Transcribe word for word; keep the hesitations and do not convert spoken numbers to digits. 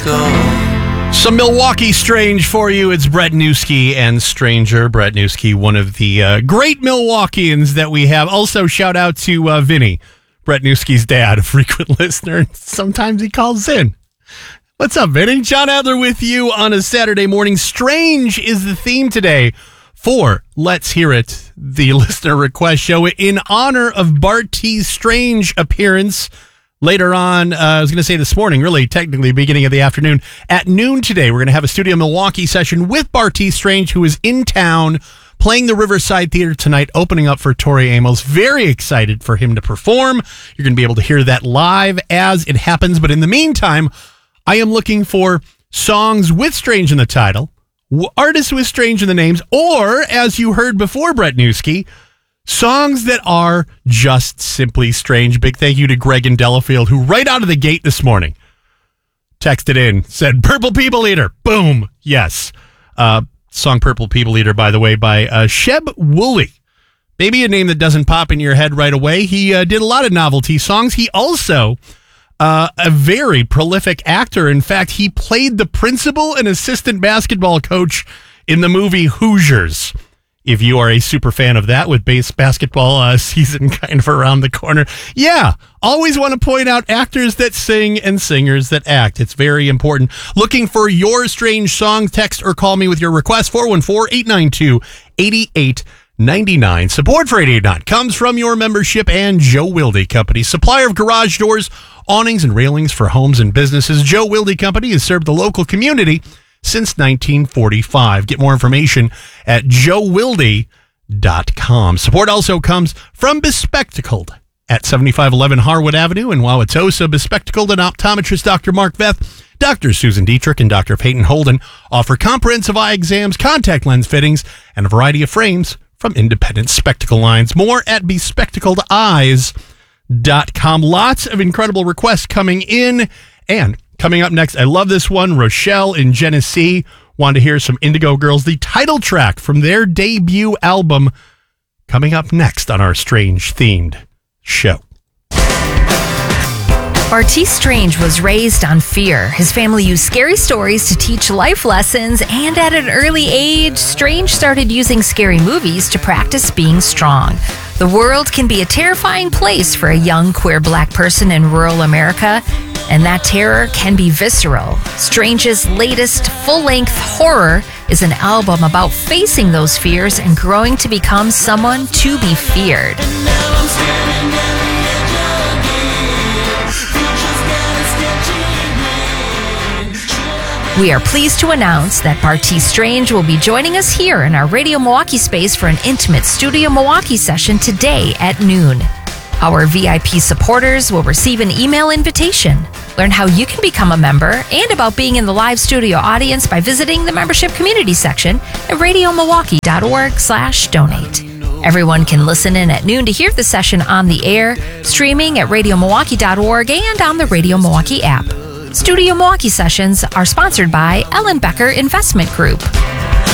go. Some Milwaukee Strange for you. It's Brett Newski and Stranger. Brett Newski, one of the uh, great Milwaukeeans that we have. Also, shout out to uh, Vinny, Brett Newski's dad, a frequent listener. Sometimes he calls in. What's up, Vinny? John Adler with you on a Saturday morning. Strange is the theme today for Let's Hear It, the listener request show in honor of Bart T's Strange appearance later on. Uh, I was going to say this morning, really technically beginning of the afternoon. At noon today, we're going to have a Studio Milwaukee session with Bart T. Strange, who is in town playing the Riverside Theater tonight, opening up for Tori Amos. Very excited for him to perform. You're going to be able to hear that live as it happens. But in the meantime, I am looking for songs with Strange in the title, artists with Strange in the names, or, as you heard before, Brett Newski, songs that are just simply Strange. Big thank you to Greg in Delafield, who right out of the gate this morning texted in, said, Purple People Eater. Boom. Yes. Uh, song Purple People Eater, by the way, by uh, Sheb Woolley. Maybe a name that doesn't pop in your head right away. He uh, did a lot of novelty songs. He also... Uh, a very prolific actor. In fact, he played the principal and assistant basketball coach in the movie Hoosiers. If you are a super fan of that, with base basketball uh, season kind of around the corner. Yeah, always want to point out actors that sing and singers that act. It's very important. Looking for your Strange song, text or call me with your request, four one four, eight nine two, eight eight nine nine. Support for eighty-eight point nine comes from your membership and Joe Wilde Company, supplier of garage doors, awnings, and railings for homes and businesses. Joe Wilde Company has served the local community since nineteen forty-five. Get more information at joe wilde dot com. Support also comes from Bespectacled at seventy-five eleven Harwood Avenue in Wauwatosa. Bespectacled and optometrist Doctor Mark Veth, Doctor Susan Dietrich, and Doctor Peyton Holden offer comprehensive eye exams, contact lens fittings, and a variety of frames from independent spectacle lines. More at bespectacled eyes dot com. Lots of incredible requests coming in. And coming up next, I love this one. Rochelle in Genesee wanted to hear some Indigo Girls, the title track from their debut album, coming up next on our Strange-themed show. Bart T. Strange was raised on fear. His family used scary stories to teach life lessons, and at an early age, Strange started using scary movies to practice being strong. The world can be a terrifying place for a young queer black person in rural America, and that terror can be visceral. Strange's latest full-length horror is an album about facing those fears and growing to become someone to be feared. We are pleased to announce that Bart T. Strange will be joining us here in our Radio Milwaukee space for an intimate Studio Milwaukee session today at noon. Our V I P supporters will receive an email invitation. Learn how you can become a member and about being in the live studio audience by visiting the membership community section at radio milwaukee dot org slash donate. Everyone can listen in at noon to hear the session on the air, streaming at radio milwaukee dot org and on the Radio Milwaukee app. Studio Milwaukee sessions are sponsored by Ellen Becker Investment Group.